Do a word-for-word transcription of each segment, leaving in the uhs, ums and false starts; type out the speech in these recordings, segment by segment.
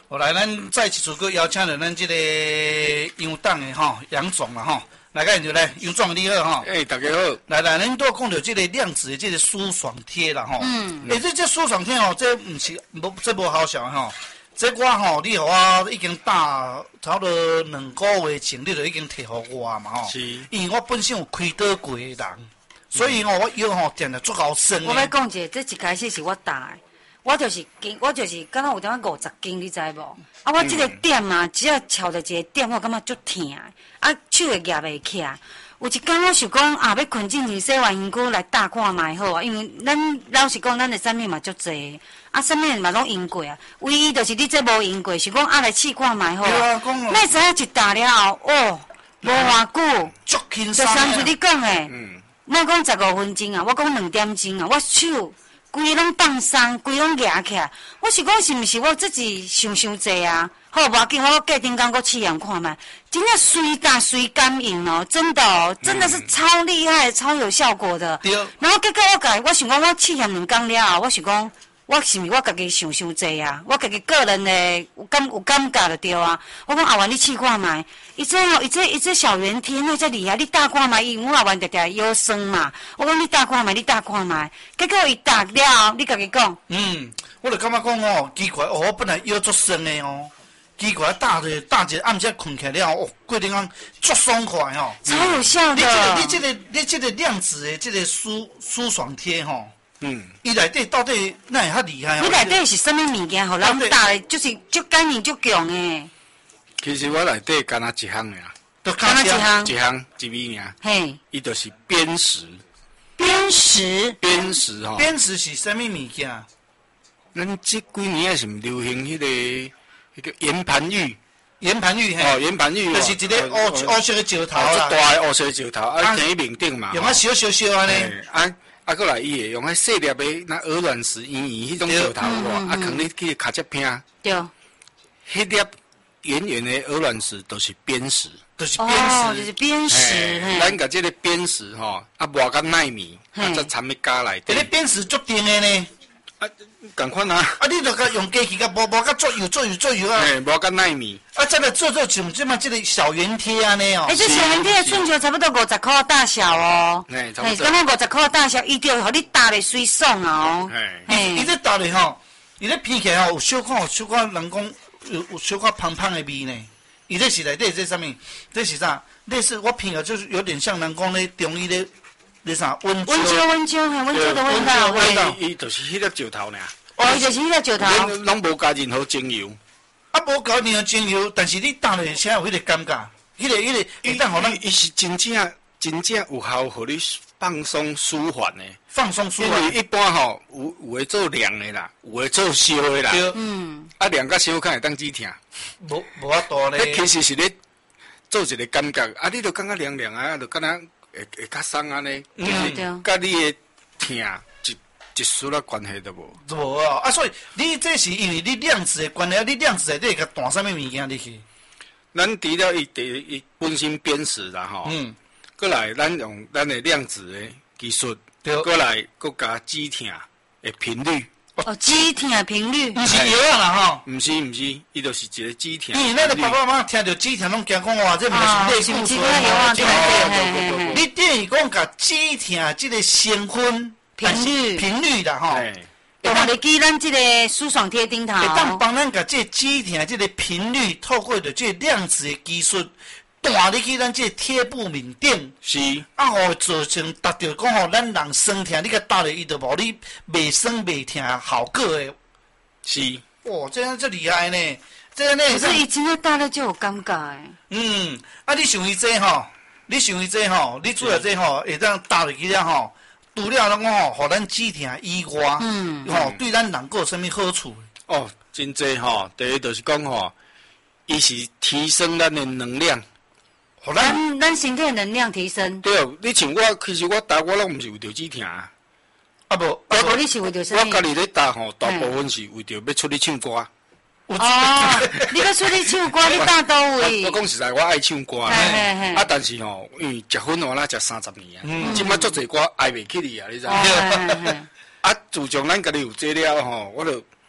后来咱再一次搁邀请了咱这个杨党的吼杨总啦吼，来个就来杨总你好吼。 哎、欸，大家好。 来来，咱都讲到这个量子的这个舒爽贴啦吼。 嗯。 诶、欸，这这舒爽贴吼，这唔是无这无好笑吼。这我吼，你互我已经打差不多两个月前，你就已经摕互我嘛吼。 是。 因为我本身有开刀过的人，所以吼、嗯、我腰吼垫得足够深。 我要讲一下，这一开始是我打的，我就是斤，我就是敢若有点五十斤，你知无？啊，我这个点啊，只要翘着一个点，我感觉足疼的，啊，手会夹袂起来。有一天我想讲啊，要困之前洗完身躯来打看卖好啊，因为咱老实讲，咱的产品嘛足济，啊，产品嘛拢用过啊，唯一就是你这无用过，是讲啊来试看卖好啊。那知影一打了后，哦，无偌久， 足轻就像是你讲的， 嗯， 莫讲十五分钟啊，我讲两点钟啊，我手规个拢放松，规拢夹起来，我是讲是毋是我自己想伤济啊？好，无要紧，我隔顶工我试验看卖，真正随打随感应哦，真的哦，真的是超厉害、超有效果的。 对。 然后结果我家，我想讲我试验两工了后，我想讲，我是毋是我家己想伤济啊？我家己个人的有感有感觉就对啊。我讲阿元你试看卖，伊这哦，伊这伊这小圆贴那遮厉害，你打看卖，因为我阿元常常腰酸嘛。我讲你打看卖，你打看卖，结果伊打了后，你家己讲。 嗯，我就感觉讲哦，奇怪哦，我本来腰足酸的哦。奇怪，打着打一暗时困起来了，哦，过阵讲足爽快吼， 超有效的。 你这个、你这个、你这个量子的这个舒舒爽贴吼， 嗯， 伊内底到底哪会遐厉害？ 你内底是什么物件？互咱打的，就是足感应足强的。 其实我内底干那一项的啦， 就干那一项， 一项一味尔。 嘿， 伊就是砭石。 砭石。 砭石吼。 砭石是什么物件？ 咱这几年也是流行迄、那个。迄个圆盘玉， 圆盘玉嘿， 哦，圆盘玉， 就是一个乌乌色的石头啦， 大个乌色的石头，啊，放喺面顶嘛， 用啊小小小安尼， 啊啊，过来伊会用迄细粒的那鹅卵石圆圆迄种石头哇，啊，放你去卡只片， 对， 迄粒圆圆的鹅卵石都是砭石， 就是砭石， 哦，就是砭石，嘿， 咱甲这个砭石吼，啊，磨甲糯米，啊，再掺喺家内底， 这个砭石足硬的呢。 啊，同款啊！ 啊，你著甲用机器甲磨磨甲做油做油做油啊！ 哎，磨甲糯米。 啊，再来做做像即嘛即个小圆贴安尼哦。 哎，这小圆贴的寸球差不多五十块大小哦。 哎，差不多。 刚刚五十块大小，伊就互你打得水爽哦。 哎， 伊这打咧吼，伊这片起来吼有小可有小可人讲有有小可香香的味呢。伊这是内底这上面，这是啥？类似我片啊，就是有点像人讲咧中医咧。那啥温温灸温灸，嘿，温灸的味道， 味道，伊就是迄粒石头尔。 哦，伊就是迄粒石头。 拢拢无加任何精油。 啊，无加任何精油，但是你打落才有迄个感觉，迄个迄个，伊当互咱， 伊是真正真正有效，互你放松舒缓的。 放松舒缓。 因为一般吼，有有诶做凉的啦，有诶做烧的啦。 对。 嗯。啊，凉甲烧较会当止疼。 无无法度咧。 迄其实是咧做一个感觉，啊，你著感觉凉凉啊，著敢若。会会较松安尼， 对对， 甲你的疼一一丝仔关系都无。 无啊，啊，所以你这是因为你量子的关系，你量子内底甲弹啥物物件入去？ 咱除了伊第伊本身砭石啦吼，嗯，过来咱用咱的量子的技术，对，过来搁加止疼的频率。 哦，止疼频率， 毋是药啊啦吼， 毋是毋是，伊就是一个止疼。 因为咱的爸爸妈妈听到止疼拢惊讲哇，这毋是类固醇啊，对对对。你等于讲甲止疼这个成分频率频率啦吼， 会放入去咱这个舒爽贴顶头， 会当帮咱甲这止疼这个频率透过着这量子的技术。弹入去咱这贴布面顶， 是啊，互造成达到讲吼，咱人酸疼，你甲打咧伊就无你袂酸袂疼效果的。 是， 哇，这样这厉害呢！这样呢， 可是伊真正打了就有感觉诶。 嗯，啊，你想伊这吼，你想伊这吼，你做了这吼，会当打入去了吼，除了咱讲吼，互咱止疼以外，嗯，吼，对咱人有啥物好处？ 哦，真济吼，第一就是讲吼，伊是提升咱的能量。 咱咱身体能量提升。 对，你像我，其实我打我拢毋是为着止疼啊。 啊无， 啊无你是为着啥？ 我家己咧打吼，大部分是为着要出去唱歌。 哦，你要出去唱歌，你打倒位？ 我讲实在，我爱唱歌啊。啊，但是吼，因为食薰完啦，食三十年啊，即摆足侪歌爱袂起哩啊，你知影？啊，自从咱家己有这了吼，我就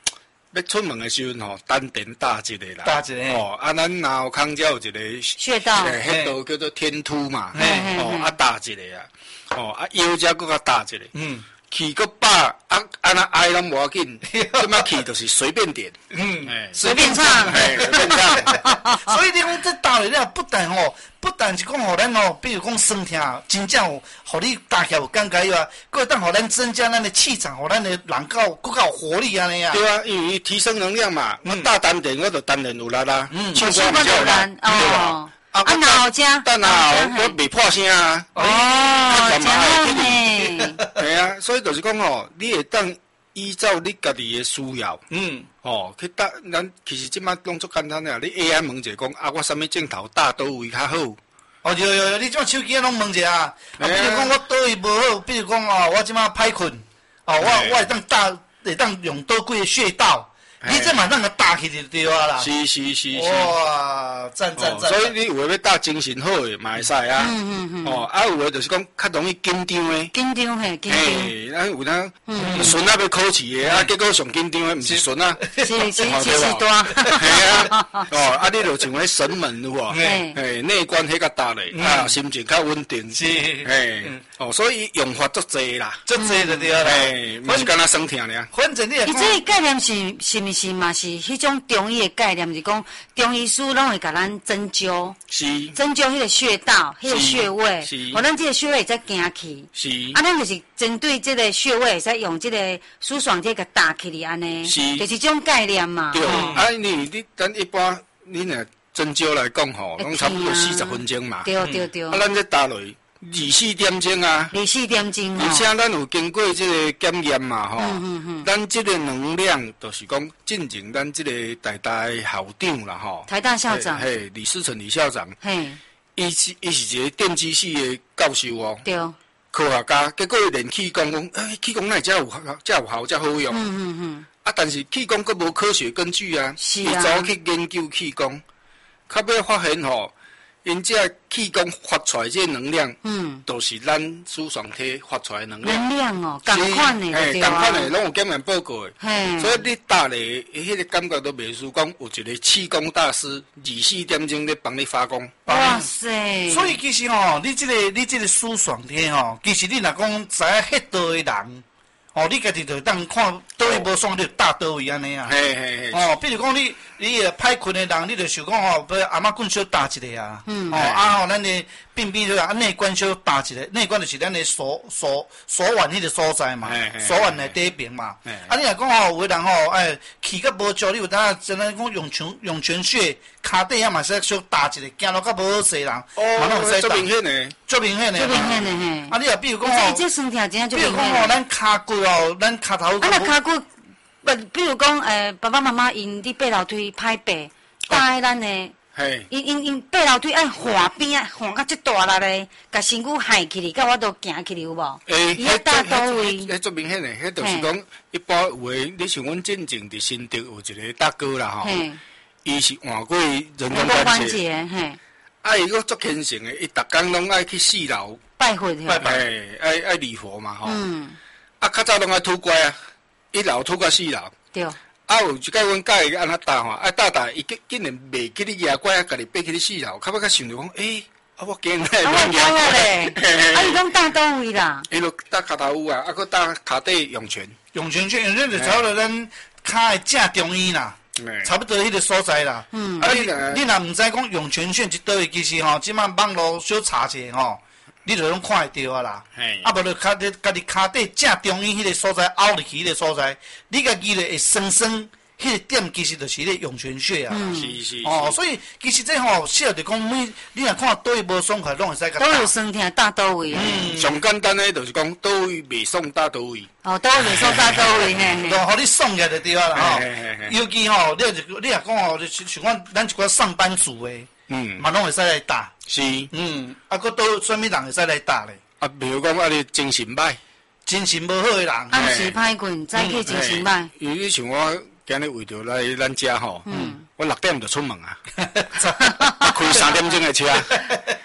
要出门的时阵吼，丹田打一个啦， 打一个哦，啊，咱脑腔才有一个穴道， 迄道叫做天突嘛，哦，啊打一个啊，哦，啊腰才搁较打一个，嗯。气个饱，啊，安那哀拢无要紧，即摆气就是随便点， 嗯，随便唱， 哎，随便唱。 所以你讲这打咧，不但吼，不但是讲互咱吼，比如讲酸痛，真正有，互你打起来有感觉以外，搁当互咱增加咱的气场，互咱的人较搁较有活力安尼啊。 对啊，因为提升能量嘛，我打丹田，我就丹田有力啦， 嗯，唱歌比较有力，哦。啊，脑浆， 但脑我未破声啊。 哦，真好呢。 系啊，所以就是讲吼，你会当依照你家己的需要，嗯，哦，去打，咱其实即摆拢足简单啦。你 A I 问者讲啊，我啥物镜头打倒位较好？ 哦，有有有，你种手机拢问者啊。啊，比如讲我倒位无好，比如讲哦，我即摆歹困，哦，我我会当打，会当用倒几个穴道。你这马上个打起就对啊啦！ 是是是是。 哇，赞赞赞！ 所以你有诶要打精神好诶，嘛会使啊。嗯嗯嗯。哦，啊有诶就是讲较容易紧张诶。 紧张嘿，紧张。 嘿，咱有当孙仔要考试诶，啊结果上紧张诶，毋是孙仔。 是是是是大。 嘿啊。哦，啊你就像迄神门有无？嘿。嘿，内关迄较大咧，啊心情较稳定。 是。 嘿。哦，所以用法足济啦。 足济就对啦。 嘿，毋是干那酸痛尔。 反正你也。 伊这个概念是是。是嘛是迄种中医的概念，是讲中医师拢会甲咱针灸， 是针灸迄个穴道、迄个穴位，互咱这个穴位会使行去。 是啊，咱就是针对这个穴位，会使用这个舒爽剂甲打起哩安尼， 是就是这种概念嘛。 对，啊，你你咱一般你若针灸来讲吼，拢差不多四十分钟嘛。 对对对。 啊，咱这打落去。二四点钟啊， 二四点钟而且咱有经过这个检验嘛，吼，咱这个能量就是讲进前咱这个台大校长啦，吼， 台大校长， 嘿，李世成李校长， 嘿， 伊是伊是一个电机系的教授哦， 对， 科学家，结果伊练气功讲，哎，气功哪会遮有遮有效遮好用？嗯嗯嗯，啊，但是气功佫无科学根据啊， 是啊， 伊走去研究气功，较尾发现吼。因这气功发出来这能量，嗯，都是咱舒爽体发出来能量。 能量哦，同款的对啊。同款的，拢有检验报告的。 嘿。 所以你打咧，迄个感觉都袂输讲有一个气功大师，二四点钟咧帮你发功。 哇塞！ 所以其实吼，你这个你这个舒爽体吼，其实你若讲知影迄道的人。哦，你家己就当看倒位无爽，你就打倒位安尼啊。 嘿嘿嘿。 哦，比如讲你你个歹困的人，你就想讲吼，要阿嬷棍小打一个啊。嗯。哦，啊吼，咱的病变就啊内关小打一个，内关就是咱的手手手腕迄个所在嘛，手腕的底边嘛。啊，你若讲吼，有个人吼，哎，气较无足，你有当真正讲涌泉涌泉穴，骹底啊嘛使小打一个，行路较无好势人， 嘛拢使打。足明显的。 足明显的。 足明显的嘿。 啊，你若比如讲吼， 这酸痛真正足明显。比如讲吼，咱骹骨哦，咱骹头。 啊，那骹骨，不，比如讲，诶，爸爸妈妈因伫爬楼梯歹爬，搭喺咱的，因因因爬楼梯爱滑边啊，滑到足大力咧，甲身躯害起哩，甲我都行起哩有无？ 诶， 伊要搭倒位？ 迄足明显的，迄就是讲，一般有诶，你像阮进前伫新竹有一个大哥啦吼，伊是换过人工关节，嘿，啊，伊个足虔诚的，伊逐工拢爱去四楼拜佛， 拜拜，爱爱礼佛嘛吼。啊，较早拢爱拄拐啊，一楼拄到四楼。 对。 啊，有一届阮教伊安怎打吼，啊打打，伊竟竟然袂记你牙拐啊，家己爬去你四楼，较尾较想着讲，诶，啊我竟然会忘牙咧。啊，伊讲打倒位啦？ 伊就打骹头有啊，啊，佮打骹底涌泉。 涌泉泉，涌泉就差不多咱骹的正中医啦，差不多迄个所在啦。嗯。啊，你你若毋知讲涌泉穴伫倒位，其实吼，即摆网络小查者吼。你就拢看会到啊啦，啊无就骹底家己骹底正中医迄个所在凹入去迄个所在，你家己就会酸酸，迄个点其实就是咧涌泉穴啊。 是是。 哦，所以其实这吼，适合就讲每你若看倒位无爽快，拢会使甲。 倒位酸痛打倒位。 嗯。上简单诶，就是讲倒位袂爽打倒位。 哦，倒位袂爽打倒位嘿。 就互你爽起来就对啊啦吼。尤其吼，你若你若讲吼，就像阮咱一寡上班族诶。嗯，嘛拢会使来打， 是， 嗯，啊，佫倒什物人会使来打咧？ 啊，比如讲啊，你精神歹， 精神无好诶人， 暗时歹困，早起精神歹。 因为像我今日为着来咱遮吼，嗯，我六点就出门啊，开三点钟诶车，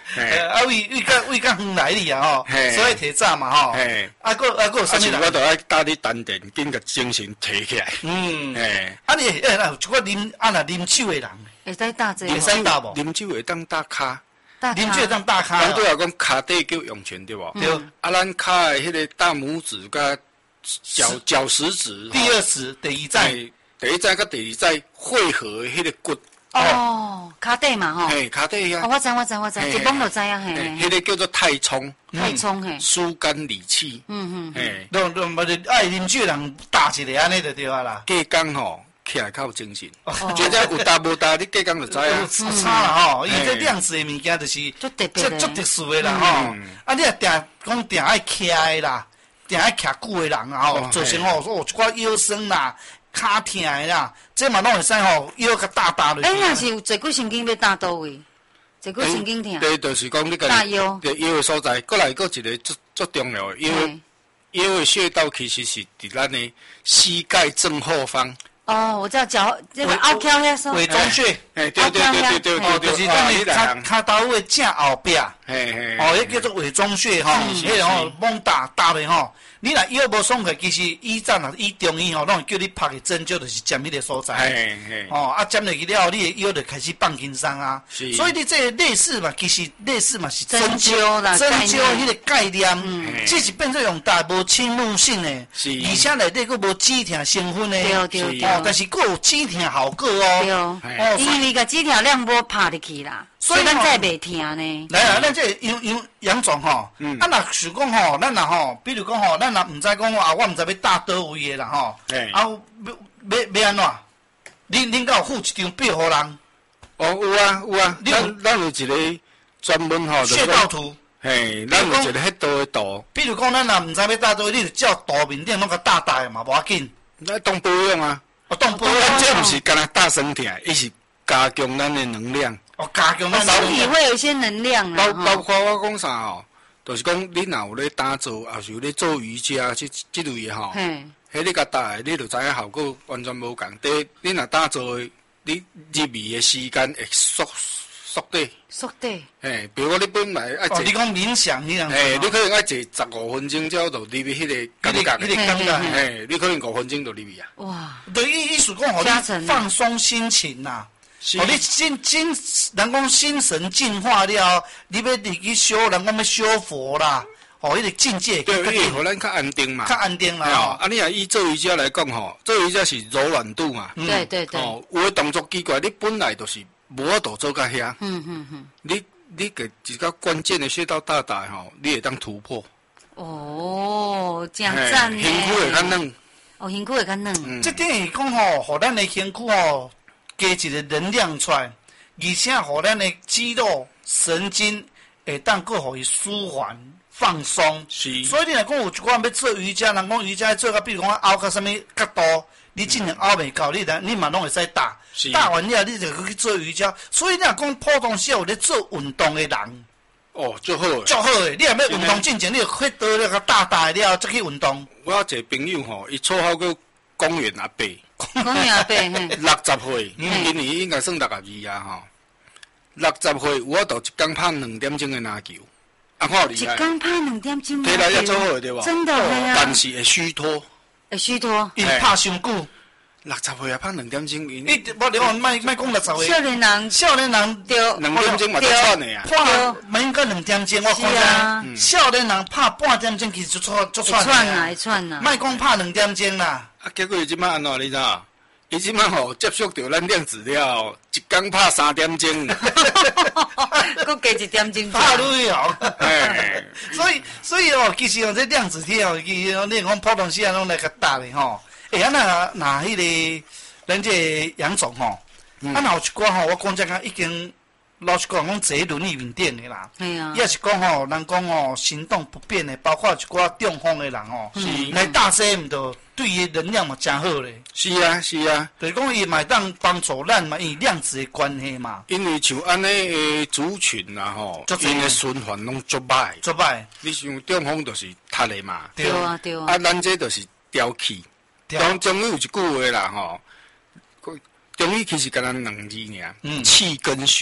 啊，为为较为较远来哩啊吼，所以提早嘛吼。啊，个啊个有啥物人？ 我都爱搭你丹田，紧个精神提起来。 嗯，哎，啊你哎那有一个啉啊那啉酒的人， 会使搭这？ 会使搭无？ 啉酒会当搭骹。 啉酒会当搭骹。 咱都要讲骹底叫涌泉对无？ 对。 啊，咱骹的迄个大拇指甲脚脚食指。 第二指，第二在。 第一在甲第二在汇合的迄个骨。 哦，骹底嘛吼。 嘿，骹底呀。 哦，我知我知我知，一摸就知啊嘿。 迄个叫做太冲。 太冲嘿。 疏肝理气。 嗯嗯。嘿，拢拢无就爱啉酒人搭一个安尼就对啊啦。 隔工吼。起来较有精神，觉得有搭无搭，你隔工就知啊。 有差啦吼，伊这量子的物件就是足特别足特殊的啦吼。啊，你若定讲定爱徛的啦，定爱徛久的人啊吼，造成吼哦一寡腰酸啦、骹疼的啦，这嘛拢会使吼腰较大大落去。 哎，若是有坐骨神经要搭倒位？坐骨神经疼。 对，就是讲你搭腰。 对腰的所在，过来个一个足足重要的腰腰的穴道其实是伫咱的膝盖正后方。 哦，我知道脚这个凹翘遐说， 尾中穴， 哎，对对对对对， 就是咱的骹骹兜的正后壁， 嘿嘿， 哦，迄叫做尾中穴吼，迄个吼猛打打的吼，你若腰无爽快，其实医站啊医中医吼，拢会叫你拍个针灸，就是针迄个所在， 嘿嘿， 哦，啊针落去了，你的腰就开始放轻松啊，所以你这类似嘛，其实类似嘛是针灸啦，针灸迄个概念，只是变做用大无侵入性的，而且内底佫无止疼成分的， 对对对。 但是佫有止疼效果哦。 对哦，因为个止疼量无拍入去啦，所以咱才袂疼呢。 来啊，咱这杨杨杨总吼，啊若是讲吼，咱若吼，比如讲吼，咱若毋知讲啊，我毋知要搭倒位的啦吼，啊，要要要安怎？恁恁敢有附一张表互人？ 哦，有啊有啊，咱咱有一个专门吼， 穴道图。 嘿，咱有一个迄道的图。 比如讲，咱若毋知要搭倒位，你就照图面顶拢甲搭搭的嘛，无要紧。 那当保养啊， 哦，当保养， 这毋是干那大身体，伊是加强咱的能量。 哦，加强咱身体会有一些能量啊。包包括我讲啥吼，就是讲你若有咧打坐，也是有咧做瑜伽，即即类的吼。嘿。迄你甲搭，你就知影效果完全无共。第一，你若打坐，你入眠的时间会缩缩短。 缩短。 嘿，比如讲你本来爱坐， 你讲冥想迄样。 嘿，你可能爱坐十五分钟，才就入去迄个感觉。 迄个感觉。 嘿，你可能五分钟就入去啊。 哇！ 对，意意思讲，互你放松心情呐。哦，你心心，人讲心神净化了，你要入去修，人讲要修佛啦。哦，迄个境界。 对，伊会互咱较安定嘛。 较安定啦。哦， 啊，你若以做瑜伽来讲吼，做瑜伽是柔软度嘛。 对对对。 哦，有诶动作奇怪，你本来就是无法度做到遐。嗯嗯嗯。你你个一个关键的穴道大大吼，你会当突破。 哦，真赞呢。 身躯会较软。 哦，身躯会较软。 这等于讲吼，互咱的身躯吼加一个能量出来，而且互咱的肌肉、神经会当佫互伊舒缓。放松， 是， 所以你若讲有一寡要做瑜伽，人讲瑜伽做到，比如讲凹到什么角度，你尽量凹袂到，你来你嘛拢会使打，打完了你就去做瑜伽。所以你若讲普通时有咧做运动的人， 哦，最好诶， 最好诶，你若要运动进前，你就去倒了个打打了再去运动。 我有一个朋友吼，伊绰号叫公园阿伯， 公园阿伯， 六十岁，今年应该算六十二啊吼，六十岁有法度一工拍两点钟的篮球。啊，看厉害！ 一工拍两点钟， 体力也做好对吧？ 真的系啊！ 但是会虚脱， 会虚脱， 伊拍伤久。 六十岁也拍两点钟， 你我你讲卖卖讲六十岁。 少年人， 少年人对， 两点钟嘛就喘的啊。 拍免个两点钟，我看见少年人拍半点钟其实就喘就喘啊，喘啊。 卖讲拍两点钟啦。 啊，结果伊即摆安怎你知影？伊即摆吼接触到咱量子了，一工拍三点钟， 搁加一点钟拍累哦。所以所以哦，其实哦，这量子体哦，其实你讲普通时啊，拢来较搭的吼。哎，啊那那迄个咱这杨总吼，啊那有一寡吼，我讲这个已经老实讲，讲坐轮椅面顶的啦。 系啊。 也是讲吼，人讲哦，行动不便的，包括一寡中风的人哦，来搭车毋着。对伊能量嘛真好咧， 是啊是啊， 就是讲伊嘛当帮助咱嘛，因量子的关系嘛。 因为像安尼诶族群啊吼，因诶循环拢足歹， 足歹。 你像中风就是塌的嘛， 对啊对啊。 啊，咱这就是调气。中中医有一句话啦吼，中医其实干咱两字尔，气跟血。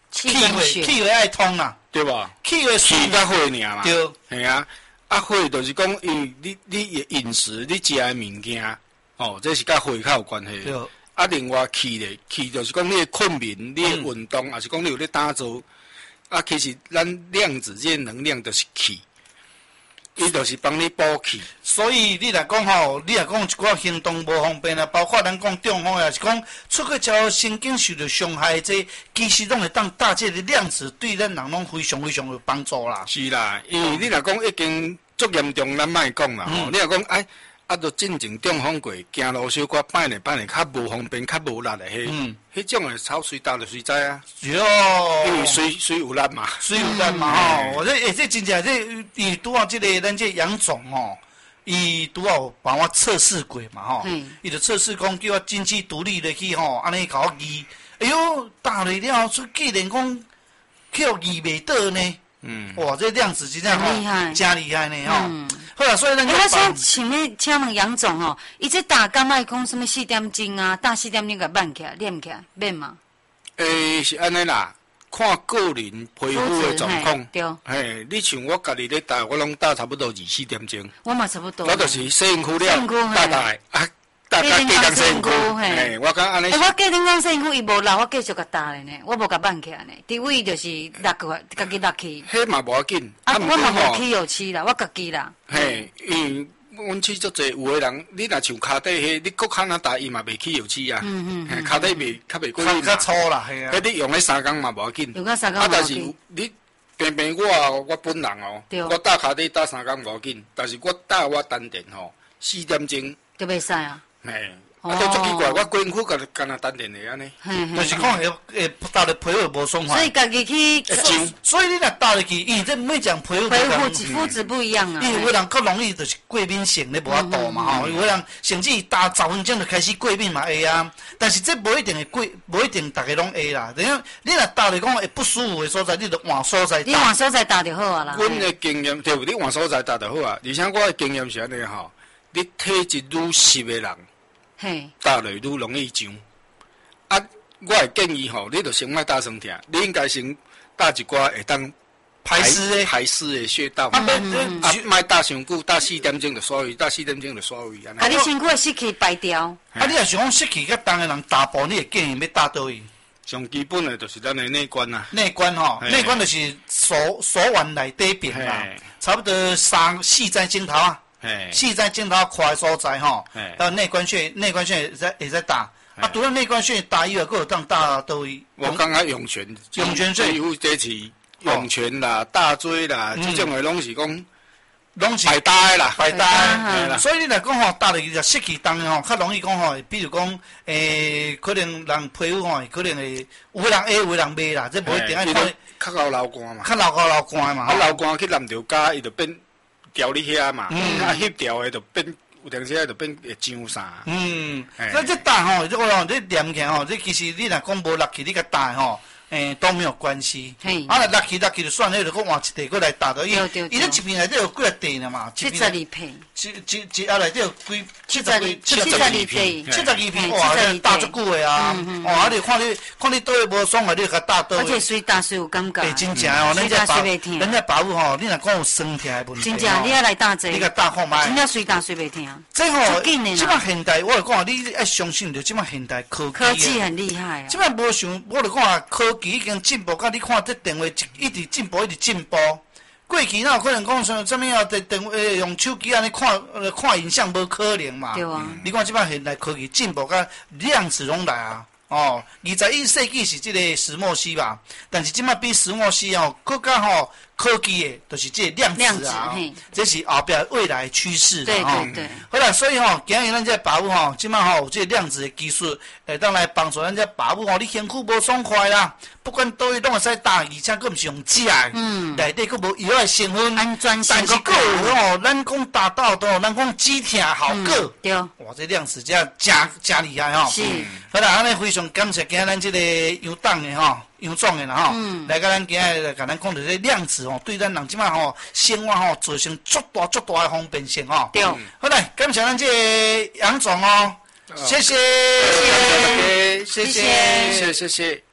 气血气血爱通啦， 对吧？ 气血气甲火尔嘛， 对， 系啊。啊，火就是讲，因为你你饮食你食的物件，哦，这是甲火较有关系。 对。 啊，另外气咧，气就是讲你的困眠、你的运动，还是讲你有咧打坐。啊，其实咱量子这能量就是气，伊就是帮你补气。 所以你来讲吼，你来讲一寡行动无方便啊，包括咱讲中风也是讲出去朝神经受到伤害，这其实拢会当大这个量子对咱人拢非常非常有帮助啦。 是啦，因为你来讲已经足严重，咱莫讲啦吼。你来讲哎。啊，都进前中风过，行路小可摆呢摆呢，较无方便，较无力的迄，嗯，迄种诶草水打就水知啊， 是哦， 因为水水有力嘛， 水有力嘛吼，我这诶这真正这伊拄好即个咱这杨总吼，伊拄好帮我测试过嘛吼，伊就测试讲叫我经济独立落去吼，安尼甲我医，哎呦，打了了，出既然讲叫医袂倒呢，嗯，哇，这量子真正厉害， 真厉害呢吼。好啦，所以咱就。 我想请问，请问杨总哦，伊这打刚卖讲什么四点钟啊，打四点钟个慢起来，练起来，免嘛？ 诶，是安尼啦，看个人皮肤的状况。 对。 嘿，你像我家己咧打，我拢打差不多二四点钟。 我嘛差不多。 我就是洗身躯了，打打的啊，打打加工洗身躯。嘿，我讲安尼。 诶，我加工洗身躯伊无老，我继续甲打咧呢，我无甲慢起来呢，伫位就是落个，家己落去。 迄嘛无要紧。 啊，我嘛无去油漆啦，我家己啦。 嘿，因为阮去足济，有诶人，你若像骹底迄，你骨骹若大，伊嘛袂起油漆啊。嗯嗯。骹底袂较袂过瘾。 较粗啦，系啊。 迄你用咧三工嘛无要紧。 用咧三工啊，但是你偏偏我我本人哦，我打骹底打三工无要紧，但是我打我单电吼，四点钟。 就袂使啊。 嘿。啊，都足奇怪，我规身躯干干那单电的安尼， 就是讲会会打咧皮肤无爽快。 所以家己去， 所以你若打入去，伊这每讲皮肤皮肤肤质不一样啊。 因为有人较容易就是过敏性咧无法度嘛吼，有人甚至打十分钟就开始过敏嘛会啊。但是这无一定会过，无一定大家拢会啦。等下你若打嚟讲会不舒服的所在，你就换所在打。 你换所在打就好啊啦。 阮的经验对，你换所在打就好啊。而且我的经验是安尼吼，你体质愈湿的人。 嘿， 打落愈容易上。啊，我会建议吼，你著先莫打酸痛，你应该先打一寡会当排湿的排湿的穴道。啊，啊，莫打伤久，打四点钟就刷胃，打四点钟就刷胃。 啊，你身躯的湿气排掉。 啊，你若想讲湿气较重的人，大部你会建议要打倒位？ 上基本的就是咱的内关啊。 内关吼，内关就是手手腕内底边啦，差不多三四在镜头啊。四在镜头宽的所在吼，呃内关穴内关穴会在会在打，啊除了内关穴打以外，佫有当打倒位。 我感觉涌泉， 涌泉穴有这是涌泉啦、大椎啦，这种的拢是讲， 拢是排大的啦， 排大的。所以你来讲吼，打落去就湿气重的吼，较容易讲吼，比如讲诶，可能人皮肤吼，可能会有人 A 有人袂啦，这无一定爱看。 较流流汗嘛， 较流汗流汗嘛， 啊流汗去淋着骹，伊就变。调你遐嘛，啊翕调的就变，有阵时就变会上啥。嗯， 那这打吼，这个吼，这念起吼，这其实你若讲无力气，你甲打吼，诶都没有关系。啊，力气力气就算，你就搁换一地过来打到伊。伊咧一片内底有几啊地呢嘛？ 七十二片。 一一一啊内底有几七十二七十二片， 七十二片哇，打足久的啊！哦，啊你看你看你倒位无爽啊，你甲打倒。 而且随打随有感觉。 诶，真正哦，咱这保咱这保护吼，你若讲有酸痛的问题。 真正，你爱来打这。 你甲打看卖。 真正随打随袂痛。 这吼，即摆现代，我讲你爱相信着即摆现代科技。 科技很厉害啊！ 即摆无想，我就讲科技已经进步，甲你看这电话一直进步，一直进步。过去哪有可能讲像什么啊？电电话用手机安尼看看影像，无可能嘛。 对啊。 你看即摆现代科技进步，甲量子拢来啊。哦，二十一世纪是即个石墨烯吧，但是即摆比石墨烯哦，更加吼科技的，就是即个量子啊，这是后壁未来的趋势啦吼。对对对。 好啦，所以吼，今日咱这保护吼，即摆吼有即个量子的技术，会当来帮助咱这保护吼，你身躯无爽快啦，不管倒位拢会使打，而且佫毋是用食的，嗯，内底佫无药的成分， 安全性。 但是佫有吼，咱讲打到都，咱讲止痛效果， 对。 哇，这量子真真真厉害吼。 是。 好啦，安尼非常感谢今日咱这个杨董的吼。杨总的啦吼，来甲咱今日来甲咱讲到这量子吼，对咱人即摆吼生活吼造成足大足大的方便性吼。 对。 好来，感谢咱这个杨总哦，谢谢， 谢谢，谢谢，谢谢。